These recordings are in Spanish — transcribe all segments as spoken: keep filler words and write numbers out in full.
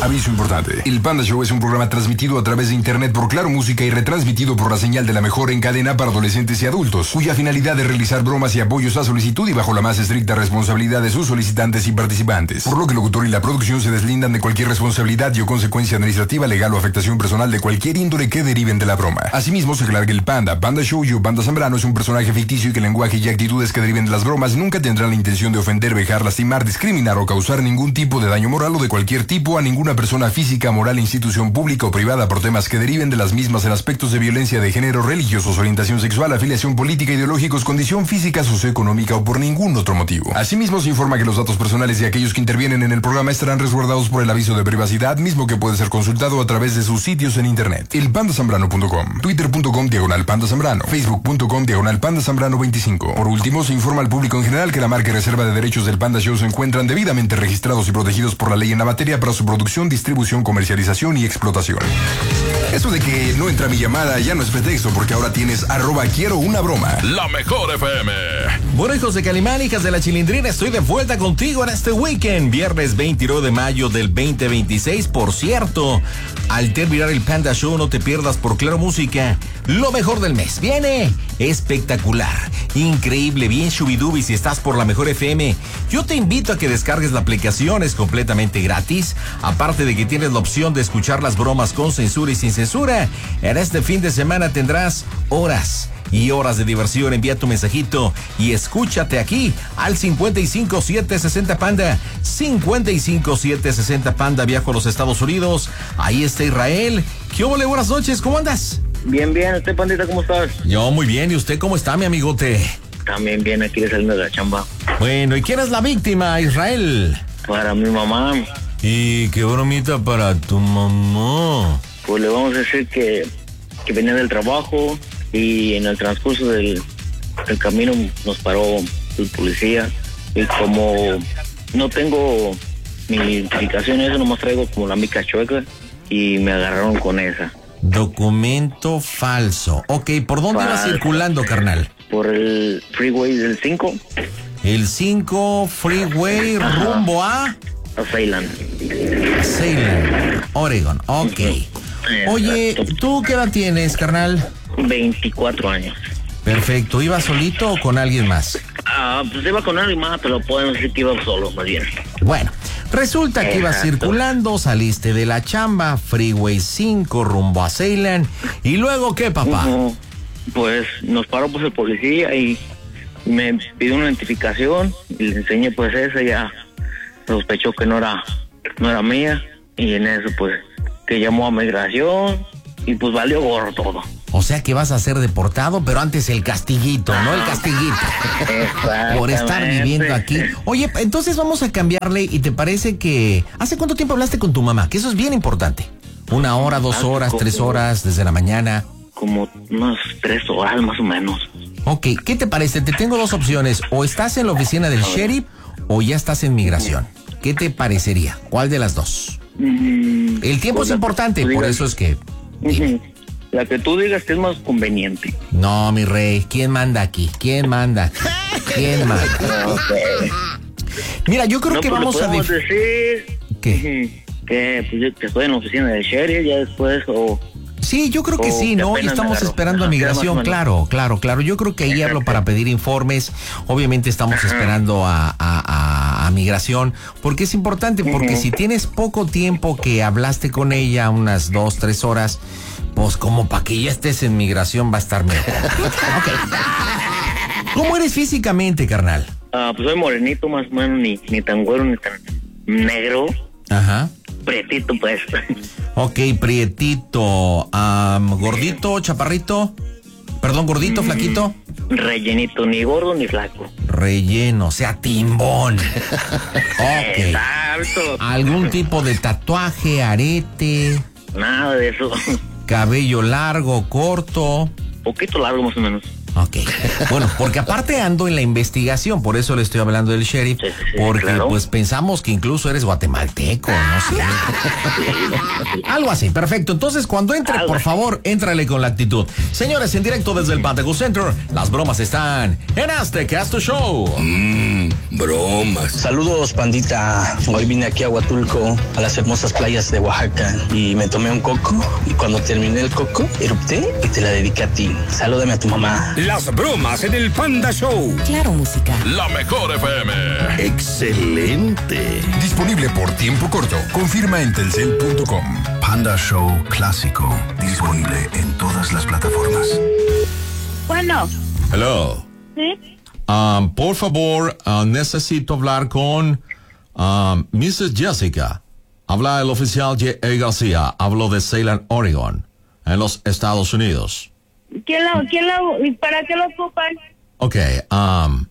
Aviso importante. El Panda Show es un programa transmitido a través de internet por Claro Música y retransmitido por la señal de la mejor en cadena para adolescentes y adultos, cuya finalidad es realizar bromas y apoyos a solicitud y bajo la más estricta responsabilidad de sus solicitantes y participantes. Por lo que el locutor y la producción se deslindan de cualquier responsabilidad y o consecuencia administrativa, legal o afectación personal de cualquier índole que deriven de la broma. Asimismo, se aclara que el Panda, Panda Show y o Panda Zambrano es un personaje ficticio y que el lenguaje y actitudes que deriven de las bromas nunca tendrán la intención de ofender, vejar, lastimar, discriminar o causar ningún tipo de daño moral o de cualquier tipo a ninguna persona física, moral, institución pública o privada por temas que deriven de las mismas en aspectos de violencia de género, religiosos, orientación sexual, afiliación política, ideológicos, condición física, socioeconómica o por ningún otro motivo. Asimismo, se informa que los datos personales de aquellos que intervienen en el programa estarán resguardados por el aviso de privacidad, mismo que puede ser consultado a través de sus sitios en internet. el panda zambrano punto com, twitter punto com diagonal panda zambrano, facebook punto com diagonal panda zambrano veinticinco. Por último, se informa al público en general que la marca y reserva de derechos del Panda Show se encuentran debidamente registrados y protegidos por la ley en la materia para su producción, distribución, comercialización y explotación. Eso de que no entra mi llamada ya no es pretexto, porque ahora tienes arroba quiero una broma. La mejor F M. Bueno, hijos de Calimán, hijas de la Chilindrina, estoy de vuelta contigo en este weekend, viernes veintidós de mayo del veinte veintiséis. Por cierto, al terminar el Panda Show, no te pierdas por Claro Música lo mejor del mes. Viene espectacular, increíble, bien shubidubi. Si estás por la mejor F M, yo te invito a que descargues la aplicación, es completamente gratis. Aparte de que tienes la opción de escuchar las bromas con censura y sin censura, en este fin de semana tendrás horas y horas de diversión. Envía tu mensajito y escúchate aquí al cincuenta y cinco siete sesenta Panda. cincuenta y cinco siete sesenta Panda. Viajo a los Estados Unidos. Ahí está Israel. ¿Qué ole? Buenas noches, ¿cómo andas? Bien, bien. ¿Usted, Pandita, cómo estás? Yo muy bien. ¿Y usted cómo está, mi amigote? También bien, aquí saliendo de la chamba. Bueno, ¿y quién es la víctima, Israel? Para mi mamá. ¿Y qué bromita para tu mamá? Pues le vamos a decir que, que venía del trabajo y en el transcurso del, del camino nos paró el policía y como no tengo mi identificación, eso nomás traigo como la mica chueca y me agarraron con esa. Documento falso. Ok, ¿por dónde ibas circulando, carnal? Por el freeway del cinco. El cinco Freeway rumbo a... A Salem. Salem, Oregon. Ok. Uh-huh. Oye, ¿tú qué edad tienes, carnal? veinticuatro años. Perfecto. ¿Ibas solito o con alguien más? Ah, pues iba con alguien más, pero podemos decir que iba solo, más bien. Bueno, resulta que ibas circulando, saliste de la chamba, Freeway cinco rumbo a Salem. ¿Y luego qué, papá? Uh-huh. Pues nos paró pues el policía y me pidió una identificación y le enseñé pues esa, ya sospechó que no era, no era mía y en eso pues que llamó a migración y pues valió gorro todo. O sea que vas a ser deportado, pero antes el castiguito, ¿no? El castiguito. Por estar viviendo aquí. Oye, entonces vamos a cambiarle y te parece que... ¿Hace cuánto tiempo hablaste con tu mamá? Que eso es bien importante. Una hora, dos horas, tres horas, desde la mañana. Como unas tres horas más o menos. Ok, ¿qué te parece? Te tengo dos opciones. O estás en la oficina del sheriff o ya estás en migración. ¿Qué te parecería? ¿Cuál de las dos? Mm, el tiempo es importante, por eso es que... Uh-huh. La que tú digas que es más conveniente. No, mi rey, ¿quién manda aquí? ¿Quién manda? ¿Quién manda? Okay. Mira, yo creo no, que pues vamos a def- decir ¿Qué? Que pues yo que estoy en la oficina del sheriff ya después o... Sí, yo creo que sí, ¿no? Y estamos esperando a migración, claro, claro, claro. Yo creo que ahí hablo para pedir informes. Obviamente estamos Ajá. esperando a, a, a, a migración, porque es importante, porque uh-huh. si tienes poco tiempo que hablaste con ella, unas dos, tres horas, pues como para que ya estés en migración va a estar mejor. Okay. ¿Cómo eres físicamente, carnal? Ah, uh, pues soy morenito, más o menos, ni, ni tan güero, ni tan negro. Ajá. Prietito, pues. Ok, prietito. Um, ¿Gordito, chaparrito? Perdón, ¿gordito, mm, flaquito? Rellenito, ni gordo ni flaco. Relleno, o sea, timbón. Ok. Exacto. ¿Algún tipo de tatuaje, arete? Nada de eso. ¿Cabello largo, corto? Poquito largo, más o menos. Ok. Bueno, porque aparte ando en la investigación, por eso le estoy hablando del sheriff, Sí, sí, sí, porque claro. pues pensamos que incluso eres guatemalteco, no sé. Algo así, perfecto. Entonces, cuando entre, Algo por así. favor, éntrale con la actitud. Señores, en directo desde el Pantego Center, las bromas están en Aztecasto Show. Mmm, bromas. Saludos, pandita. Hoy vine aquí a Huatulco, a las hermosas playas de Oaxaca, y me tomé un coco, y cuando terminé el coco, erupté y te la dediqué a ti. Salúdame a tu mamá. Las bromas en el Panda Show. Claro, música. La mejor F M. Excelente. Disponible por tiempo corto. Confirma en telcel punto com. Panda Show Clásico, disponible en todas las plataformas. Bueno, Hello. ¿sí? Um, por favor, uh, necesito hablar con um, missus Jessica. Habla el oficial J. A. García. Hablo de Salem, Oregon, en los Estados Unidos. ¿Quién lo, quién lo, y para qué lo ocupan? Ok, um,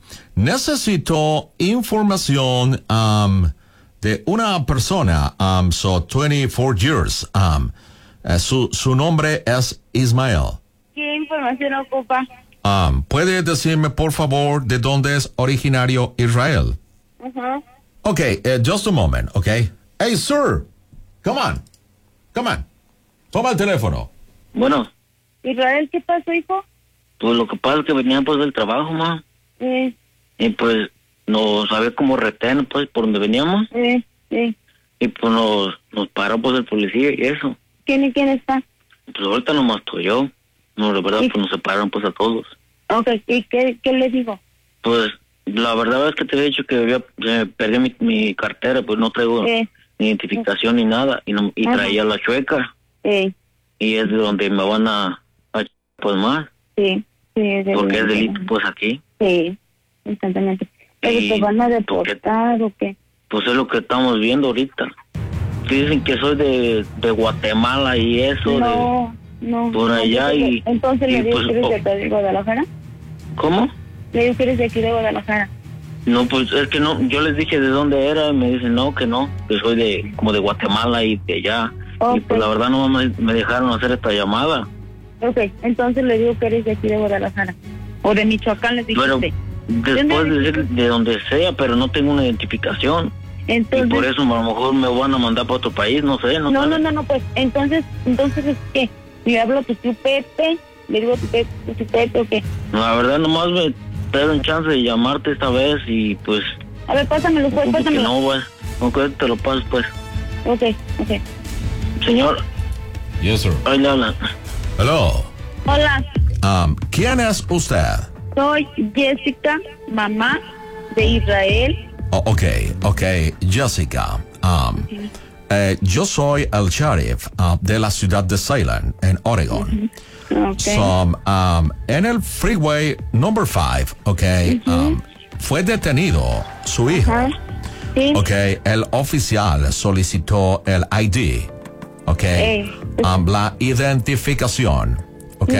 necesito información um, de una persona, um, so twenty-four years. Um, eh, su, su nombre es Ismael. ¿Qué información ocupa? Um, ¿Puede decirme, por favor, de dónde es originario Israel? Ajá. Ok, uh, just a moment, ok. Hey, sir, come on, come on. Toma el teléfono. Bueno, Israel, ¿qué pasó, hijo? pues lo que pasa es que venía pues del trabajo, ma. Eh, Y pues nos había como retén, pues, por donde veníamos. eh, eh. Y pues nos, nos paró pues el policía y eso. ¿Quién y quién está? Pues ahorita nomás estoy yo. No, la verdad, ¿Y? pues nos separaron pues a todos. Ok, ¿y qué, qué le digo? Pues la verdad es que te había dicho que había, eh, perdí mi, mi cartera, pues no traigo Eh, ni identificación ni nada. Y, no, y Ajá. traía la chueca. eh, Y es de donde me van a, a ch- pues más. sí, sí, es de- Porque es delito pues aquí. Sí, instantáneamente. ¿Pero Y- te van a ¿por qué? deportar o qué? Pues es lo que estamos viendo ahorita. Dicen que soy de, de Guatemala y eso. No, no. por no, allá entonces- y- Entonces y le digo pues, que eres oh. de acá de Guadalajara. De, ¿Cómo? Le digo que eres de aquí de Guadalajara. No, pues es que no, yo les dije de dónde era y me dicen no, que no, que soy de como de Guatemala y de allá. Y pues Ok. la verdad no me, me dejaron hacer esta llamada. Ok, entonces le digo que eres de aquí de Guadalajara. O de Michoacán, les Pero dijiste. después de decir de donde sea, pero no tengo una identificación. Entonces, Y por eso a lo mejor me van a mandar para otro país, no sé, no no, sé. no, no, no, pues, entonces, entonces, ¿es qué? Le hablo a tu tío Pepe, le digo a tu Pepe, tu tío Pepe, ¿o qué? La verdad nomás me dieron chance de llamarte esta vez y pues... A ver, pásamelo, pues, Porque pásamelo. no, güey. Ok, te lo paso, pues. Ok, ok. Señor, Yes, sir. ahí le hablan. Hello. Hola, Um, ¿Quién es usted? soy Jessica, mamá de Israel. Oh, ok, ok, Jessica. Um, eh, yo soy el sheriff uh, de la ciudad de Salem, en Oregon. Ok. So, um, en el freeway number five, ok, um, fue detenido su hijo. Ajá. Sí. Ok, el oficial solicitó el I D, ok, Eh, um, la identificación, ok,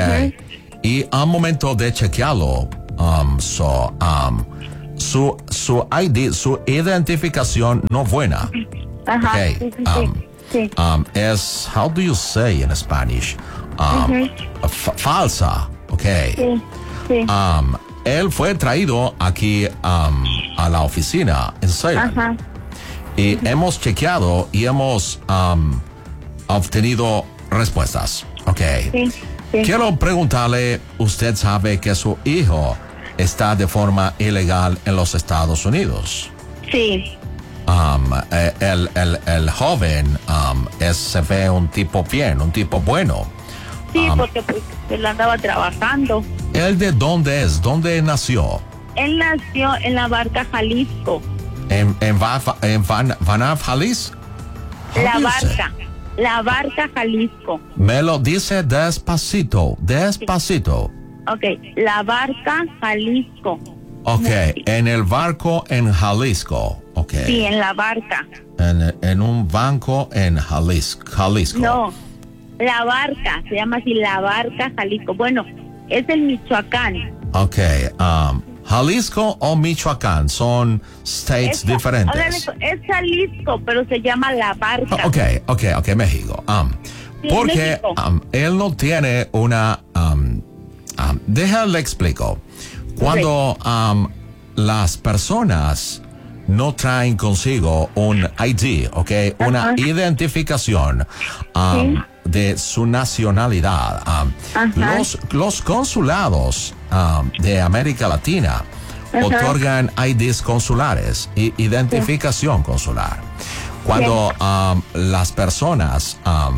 y al momento de chequearlo, um, so, um, su, su I D, su identificación no buena, Ajá. ok, Sí, sí, um, sí. um, es, how do you say in Spanish, um, fa- falsa, ok, Sí, sí. um, él fue traído aquí um, a la oficina en Salem. Ajá. Y hemos chequeado y hemos um, obtenido respuestas. Ok. Sí, sí. Quiero preguntarle, ¿usted sabe que su hijo está de forma ilegal en los Estados Unidos? Sí. Um, eh, el, el, el joven um, es, se ve un tipo bien, un tipo bueno. Sí, Um, porque pues él andaba trabajando. ¿Él de dónde es? ¿Dónde nació? Él nació en la Barca, Jalisco. ¿En, en, Va- en Van, Vanaf, Jalisco? La Dice. Barca. La Barca, Jalisco. Me lo dice despacito, despacito. Ok, La Barca, Jalisco. Ok, en el barco en Jalisco. Ok. Sí, en La Barca. En, en un banco en Jalisco. Jalisco. No, La Barca, se llama así La Barca, Jalisco. Bueno, es el Michoacán. Ok, um, Jalisco o Michoacán son states Es- diferentes. órale, es Jalisco, pero se llama La Barca. Ok, ok, ok, México. Um, Sí, porque México. um, él no tiene una um, um, déjale explico. Cuando um, las personas no traen consigo un I D, ¿ok? Una Ajá. identificación um, Sí. de su nacionalidad. Um, Ajá. los, los consulados um, de América Latina Ajá. otorgan I Ds consulares y identificación consular. Cuando um, las personas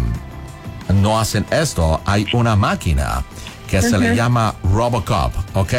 um, no hacen esto, hay una máquina que se le llama Robocop, ¿ok?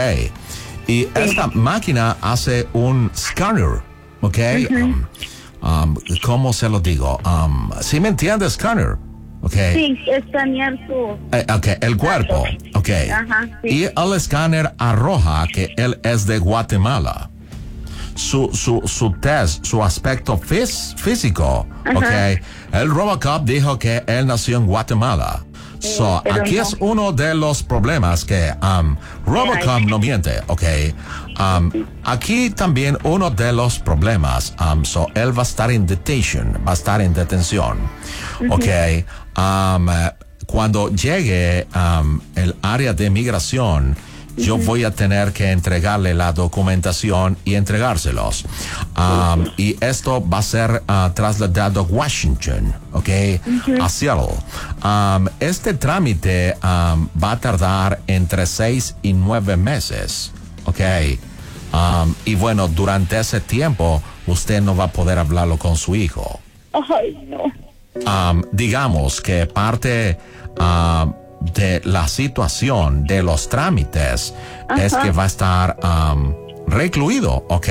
Y esta máquina hace un scanner, ¿ok? Um, um, ¿Cómo se lo digo? Um, ¿Sí me entiendes, scanner? ¿Ok? Sí, escanear su... Eh, ok, el cuerpo, ok. Ajá, sí. Y el escáner arroja que él es de Guatemala. Su, su, su test, su aspecto fis, físico, Ajá. ok. El Robocop dijo que él nació en Guatemala. So, pero aquí no. es uno de los problemas que um, Robocop no miente, ok. Um, aquí también uno de los problemas, um, so él va a estar en detention, va a estar en detención, ok. Um, cuando llegue um, el área de migración, yo voy a tener que entregarle la documentación y entregárselos. Um, y esto va a ser uh, trasladado a Washington, ¿ok? A Seattle. Um, este trámite um, va a tardar entre seis y nueve meses, ¿ok? Um, y bueno, durante ese tiempo, usted no va a poder hablarlo con su hijo. Ay, no. Um, digamos que parte uh, de la situación de los trámites es que va a estar um, recluido, ¿ok?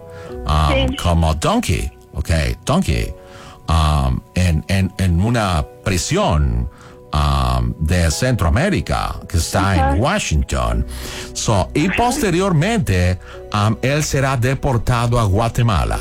Um, Sí. Como donkey, ¿ok? Donkey. Um, en, en, en una prisión um, de Centroamérica que está Ajá. en Washington. So, y posteriormente um, él será deportado a Guatemala.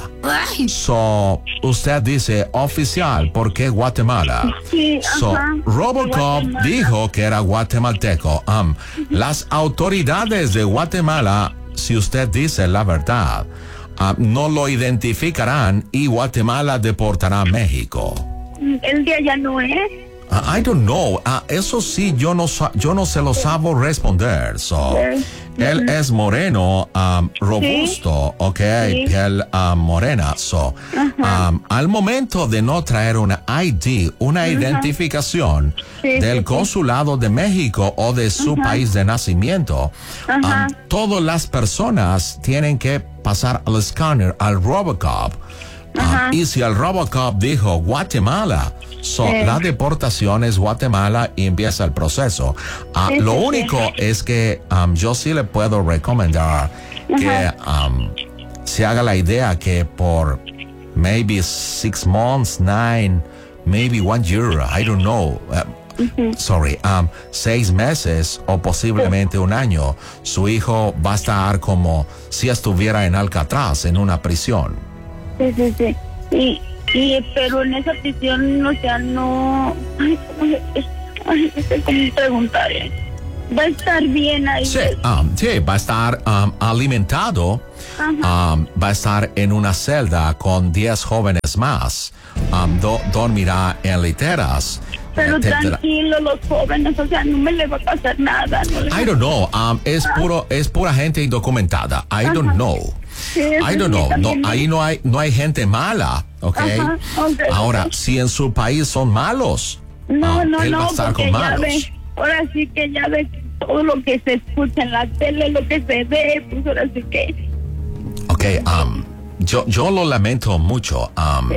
So, usted dice, oficial, ¿por qué Guatemala? Sí, So, ajá. Robocop Guatemala. dijo que era guatemalteco. Um, las autoridades de Guatemala, si usted dice la verdad, um, no lo identificarán y Guatemala deportará a México. El día ya no es. Uh, I don't know. Uh, eso sí, yo no, sa- yo no se lo sabo responder. So, Sí. él es moreno, um, robusto, ok, Sí. piel um, morena. So, um, al momento de no traer una I D, una identificación Sí, del sí, sí. consulado de México o de su país de nacimiento, Ajá. um, todas las personas tienen que pasar al escáner, al Robocop. Um, Ajá. y si el Robocop dijo Guatemala, so, Sí. la deportación es Guatemala y empieza el proceso. Ah, Sí, lo sí, sí. único es que um, yo sí le puedo recomendar que um, se haga la idea que por maybe six months, nine, maybe one year, I don't know. uh, Sorry, um, seis meses o posiblemente un año, su hijo va a estar como si estuviera en Alcatraz, en una prisión. Sí, sí, sí. Y, y, pero en esa prisión, o sea, no... Ay, ¿cómo se- ay, no sé cómo preguntar. ¿eh? Va a estar bien ahí. Sí, um, sí, va a estar um, alimentado, Ajá. um, va a estar en una celda con diez jóvenes más, um, do- dormirá en literas. Pero eh, tendrá- tranquilo, los jóvenes, o sea, no me le va a pasar nada. No le I don't know, um, es puro, es pura gente indocumentada. I don't know. Sí, eso I don't sí, know. No, también. ahí no hay, no hay gente mala, ¿ok? Ajá, ok. Ahora, si en su país son malos, No, um, no, él va no, a estar porque con ya malos. ve, ahora sí que ya ve todo lo que se escucha en la tele, lo que se ve, pues ahora sí que... Ok, um, yo, yo lo lamento mucho. Um,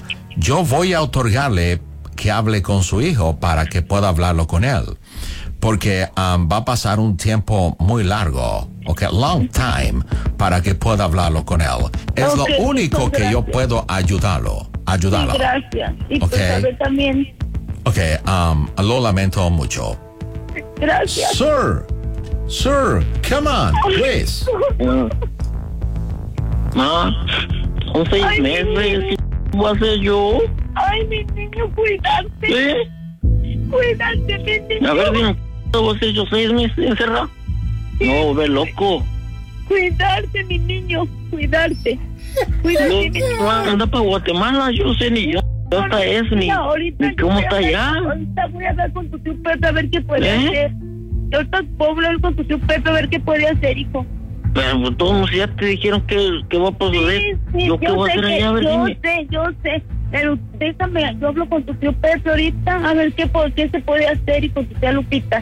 yo voy a otorgarle que hable con su hijo para que pueda hablarlo con él. Porque um, va a pasar un tiempo muy largo, ok, long time, para que pueda hablarlo con él. Es Ok, lo único muchas que yo gracias. puedo ayudarlo, Sí, ayudarlo. gracias. Y Ok. pues a ver también, Ok, um, lo lamento mucho. gracias. Sir, sir, come on, please. Ma, son seis Ay, meses. mi- ¿Qué voy a hacer yo? Ay, mi niño, cuidarte, ¿Eh? cuidarte, mi niño. A ver, dime, ¿qué voy a hacer yo seis meses encerrado? No, ve loco. Cuidarte, mi niño, cuidarte. Cuídate, mi niño. No, anda para Guatemala, yo no sé ni yo. ¿Dónde es? Ni, Mira, ahorita ni yo cómo voy a está hablar- allá. Ahorita voy a hablar con tu tío Pepe a ver qué puede ¿Eh? hacer. ahorita puedo hablar con tu tío Pepe a ver qué puede hacer, hijo. Pero pues, todos ya te dijeron que, que va a proceder. Sí, sí, ¿Yo qué yo voy a sé hacer que, allá? A ver, yo dime. sé, yo sé, pero déjame, yo hablo con tu tío Pepe ahorita, a ver qué, po- qué se puede hacer y con tu tía Lupita.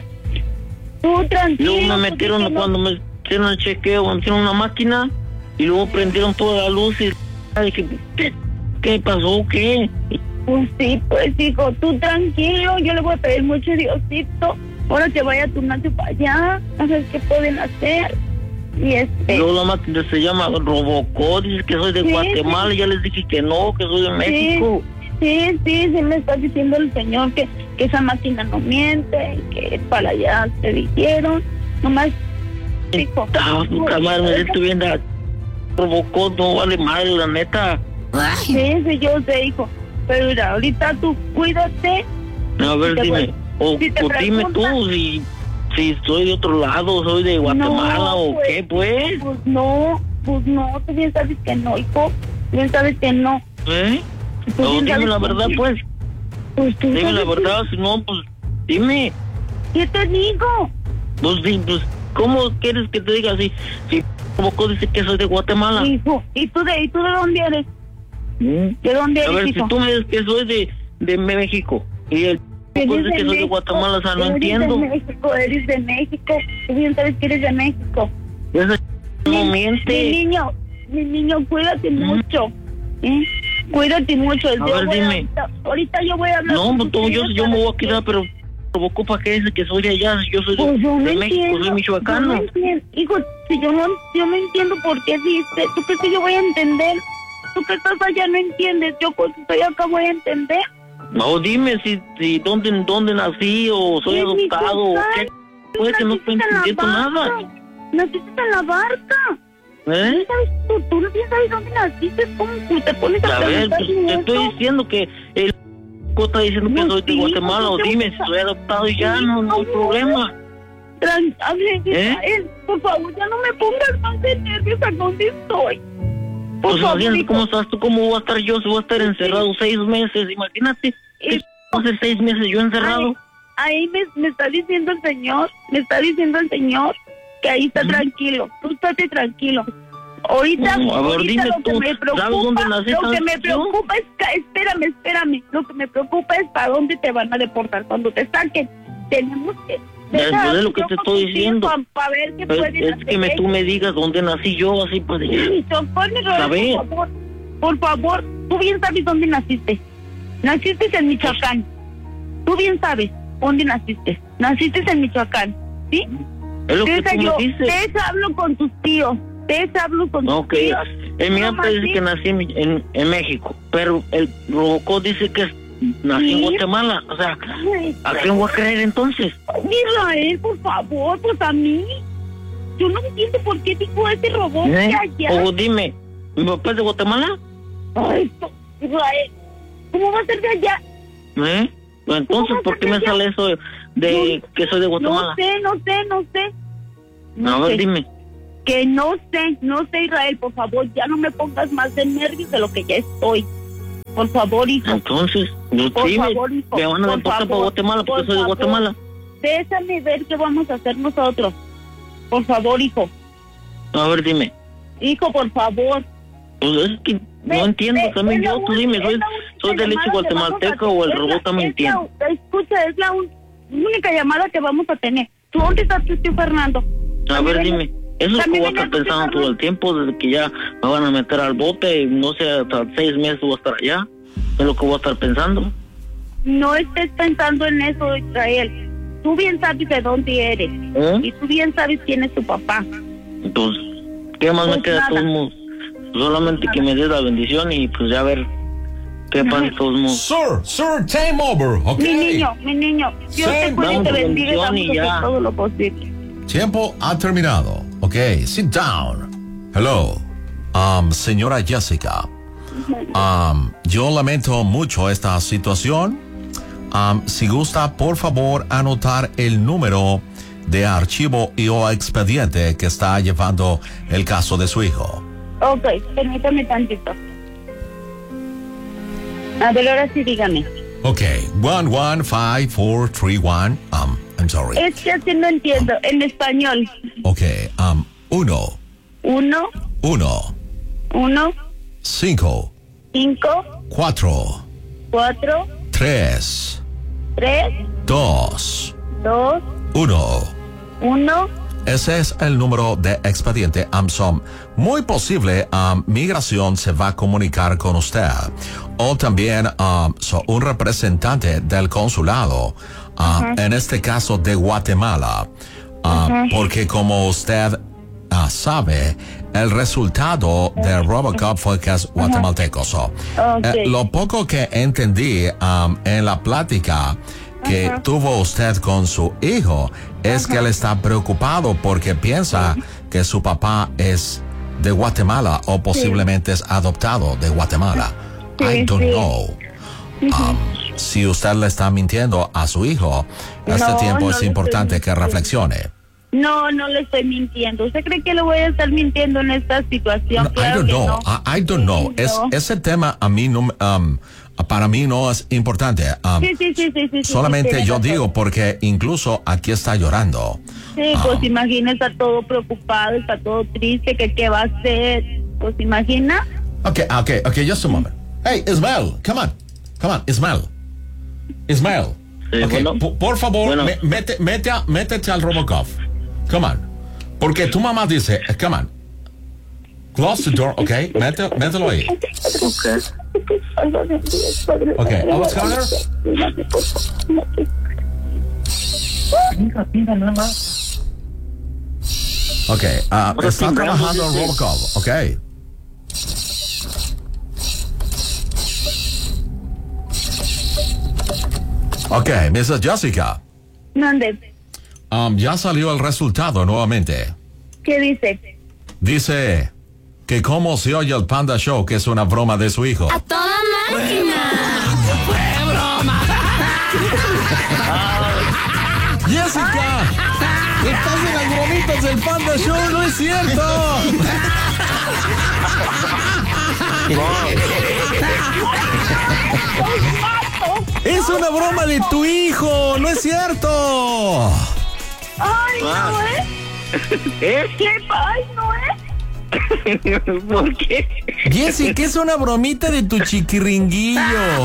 Tú tranquilo. Luego me porque metieron, no- cuando me hicieron el chequeo, me metieron una máquina y luego prendieron toda la luz y dije, ¿qué, qué pasó? ¿Qué? Pues sí, pues hijo, tú tranquilo, yo le voy a pedir mucho a Diosito, ahora que vaya a turnarse para allá, a ver qué pueden hacer. Y este... Luego la máquina se llama Robocop, dice que soy de Sí, Guatemala, sí. y ya les dije que no, que soy de México. Sí, sí, sí me está diciendo el señor que, que esa máquina no miente, que para allá te dijeron, nomás, hijo. Ah, puta madre, me estoy viendo a Robocop, no vale madre, la neta. Sí, sí, yo sé, hijo, pero mira, ahorita tú cuídate. A ver, Si te dime, vuel- o, si te o dime tú preguntan- si, si soy de otro lado, soy de Guatemala No, o pues, qué, pues. Pues no, pues no, tú bien sabes que no, hijo, tú bien sabes que no. ¿Eh? Tú No, bien dime sabes la que verdad, sí. pues. Pues tú Dime la sabes que- verdad, si no, pues, dime. ¿Qué te digo? Pues, sí, pues, ¿cómo quieres que te diga si, si Robocop dice que soy de Guatemala? Hijo, ¿y tú de, y tú de dónde eres? ¿Mm? ¿De dónde A eres, ver, hijo? si tú me dices que soy de, de México y el Robocop Eres dice que soy de México, Guatemala, o sea, no eres entiendo. de México, eres de México, tú bien sabes que eres de México. Esa no Mi- miente. Mi niño, mi niño, cuídate mucho, ¿eh? Cuídate mucho. A Yo ver, voy dime. Ahorita, ahorita yo voy a hablar No, con pues tus todo, yo, tíos yo me para voy a que- quedar, pero Robocop, ¿para qué dice que soy de allá? Yo soy de, Pues yo no de México, entiendo, soy yo michoacano. no entiendo. Hijo, si yo no, yo no entiendo por qué dices, ¿tú crees que yo voy a entender? Tú que estás allá no entiendes, yo cuando estoy acá voy a entender. No, dime si, si dónde, dónde nací o soy En adoptado o Michoacán. qué. Pues que no estoy Naciste en la entendiendo nada. barca. Naciste en la barca. ¿Eh? ¿Sabes? Tú, tú no sabes dónde naciste, ¿cómo tú te pones a A ver, preguntar pues te eso? estoy diciendo que el está diciendo que No, soy de sí, Guatemala, o no te dime si gusta. soy adoptado y ya, Sí, no, no hay no. problema. Tran- a ver, ¿Eh? Israel, por favor, ya no me pongas más de nervios a dónde estoy. Por Pues favor, imagínate hijo. cómo estás tú, cómo voy a estar yo si voy a estar encerrado seis meses, imagínate. Y- Hace seis meses yo encerrado. Ahí, ahí me, me está diciendo el señor, me está diciendo el señor que ahí está Ujú. tranquilo. Tú estate tranquilo. Ahorita, No, a ver, ahorita dime lo que tú, me ¿sabes preocupa, dónde nací? lo que ¿Sabes me yo? preocupa es, que- espérame, espérame, lo que me preocupa es para dónde te van a deportar cuando te saquen. Tenemos que... Ya, pues, es lo que te estoy diciendo. Para ver qué Es, pueden es hacer que me, tú ellos. me digas dónde nací yo, así pues. Socorro, ¿Sabes? por favor, por favor, tú bien sabes dónde naciste. Naciste en Michoacán. Tú bien sabes dónde naciste. Naciste en Michoacán, ¿sí? Es lo que Deja tú yo, me dices. deja hablo con tus tíos. Deja hablo con tus Ok, tíos. en mi No, acta dice Martín. que nací en, en, en México, pero el Robocop dice que nací en Sí. Guatemala. O sea, Ay, ¿a quién voy a creer entonces? Israel, por favor, pues a mí. Yo no entiendo por qué dijo ese robot ¿Eh? que allá. O dime, ¿mi papá es de Guatemala? Ay, Israel, ¿cómo va a ser de allá? ¿Eh? Pues entonces, ¿Cómo ¿por qué me vas a sale eso de, de No, que soy de No Guatemala? sé, no sé, no sé. No A ver, sé. dime. Que no sé, no sé, Israel, por favor, ya no me pongas más de nervios de lo que ya estoy. Por favor, hijo. Entonces, yo Por sí me, favor, hijo, me van a por deportar para favor, Guatemala porque por soy de favor. Guatemala. Déjame ver qué vamos a hacer nosotros. Por favor, hijo. A ver, dime. Hijo, por favor. Pues es que Ve, no entiendo ve, también es la yo. Tú única- dime, es ¿soy, la única soy de leche llamada que vamos guatemalteca a- o el es la- robot está es la- mintiendo? Escucha, es la un- única llamada que vamos a tener. ¿Tú dónde estás, tu tío Fernando? A También ver, viene- dime. Eso es que también voy a viene estar tu tío pensando todo el Fernando. tiempo, desde que ya me van a meter al bote y no sé, hasta seis meses voy a estar allá. Es lo que voy a estar pensando. No estés pensando en eso, Israel. Tú bien sabes de dónde eres. ¿Eh? Y tú bien sabes quién es tu papá. Entonces, ¿qué más Pues me queda de nada. todos modos? Solamente que me des la bendición y pues ya ver qué pasa de todos modos. Sir, sir, time over, ¿ok? Mi niño, mi niño, Dios Sí, te cuide y damos te tu bendiga y bendición vamos y a hacer ya. todo lo posible. Tiempo ha terminado. Ok, sit down. Hello. Um, señora Jessica. Um, yo lamento mucho esta situación. Um, si gusta, por favor, anotar el número de archivo y o expediente que está llevando el caso de su hijo. Ok, permítame tantito. A ver, ahora sí dígame. Ok, one one five four three one. Um, I'm sorry. Es que así no entiendo. En español. Ok, um, uno. Uno. Uno. Uno. Cinco. Cinco. Cuatro. Cuatro. Tres. Tres. Dos. Dos. Uno. Uno. Ese es el número de expediente AMSOM. Muy posible, um, migración se va a comunicar con usted. O también um, so, un representante del consulado, uh, uh-huh. en este caso de Guatemala. Uh, uh-huh. Porque como usted uh, sabe, el resultado del Robocop fue que es guatemalteco. So, okay. eh, lo poco que entendí um, en la plática que uh-huh. tuvo usted con su hijo es uh-huh. que él está preocupado porque piensa uh-huh. que su papá es de Guatemala o posiblemente sí. es adoptado de Guatemala. Sí, I don't sí. know. Um, si usted le está mintiendo a su hijo, este no, tiempo no es importante que reflexione. No, no le estoy mintiendo. ¿Usted cree que le voy a estar mintiendo en esta situación? No, claro I don't know. No. I, I don't know. Sí, es, no. Ese tema a mí no, um, para mí no es importante. Um, sí, sí, sí, sí, sí. Solamente sí, yo razón. digo porque incluso aquí está llorando. Sí, pues um, imagina, está todo preocupado, está todo triste, que qué va a hacer. Pues imagina. Okay, okay, okay, just a moment. Hey, Ismael, come on. Come on, Ismael. Ismael. Sí, okay, bueno. p- por favor, Bueno. me, mete, mete a, métete al Robocop. Come on. Porque tu mamá dice, come on. Close the door, okay? Mete, mételo ahí. Okay. Okay, oh, what's going on? Okay, uh, está trabajando en Robocop, okay. Okay, missus Jessica. Mande. Um, ya salió el resultado nuevamente. ¿Qué dice? Dice que cómo se oye el Panda Show, que es una broma de su hijo. ¡A toda máquina! ¡Fue broma! ¡Jessica! ¡Estás en las bromitas del Panda Show! ¡No es cierto! ¡Es una broma de tu hijo! ¡No es cierto! ¡Ay, no es! ¿Eh? ¿Qué? ¡Ay, no es! ¿Por qué? Jessica, es una bromita de tu chiquiringuillo.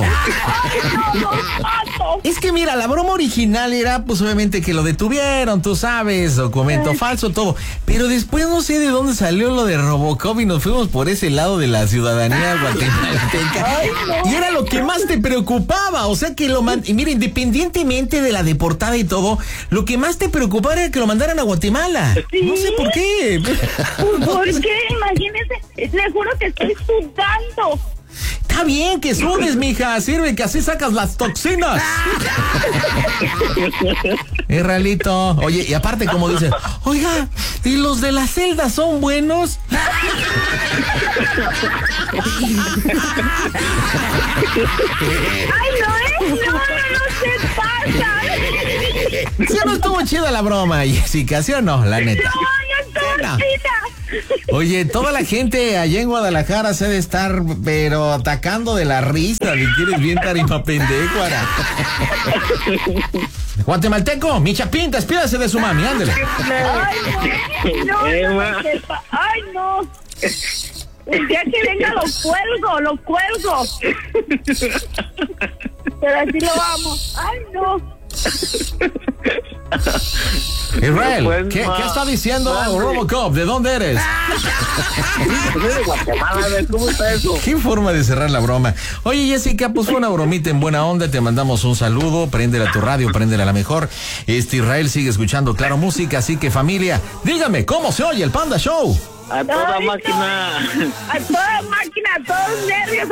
Es que mira, la broma original era pues obviamente que lo detuvieron, tú sabes, documento falso, todo. Pero después no sé de dónde salió lo de Robocop y nos fuimos por ese lado de la ciudadanía guatemalteca. Y era lo que más te preocupaba, o sea que lo man... Y mira, independientemente de la deportada y todo, lo que más te preocupaba era que lo mandaran a Guatemala. ¿Sí? No sé por qué. ¿Por qué? Imagínese, le juro que estoy sudando. Está bien que sudes, mija. Sirve que así sacas las toxinas. Israelito. Oye, y aparte, como dices, oiga, ¿y los de la celda son buenos? Ay, no es, no, no, no se pasa. ¿Sí o no estuvo chida la broma, Jessica? ¿Sí o no? La neta. No, yo estoy No. chida. Oye, toda la gente allá en Guadalajara se debe estar, pero atacando de la risa. ¿Le quieres bien tarima pendejuara? Guatemalteco, mi chapín, despídase de su mami, ándele. Ay, no, no, no, no se pa- Ay, no. El día que venga lo cuelgo, lo cuelgo. Pero así lo vamos. Ay, no. Israel, Pues, ¿qué, ma, ¿qué está diciendo madre. Robocop? ¿De dónde eres? Soy de Guatemala, a ver, ¿cómo está eso? Qué forma de cerrar la broma. Oye, Jessica, pues fue una bromita en buena onda. Te mandamos un saludo. Préndele a tu radio, préndele a la mejor. Este Israel sigue escuchando Claro Música, así que familia, dígame, ¿cómo se oye el Panda Show? A toda Ay, no. máquina. A toda máquina, a todos nervios.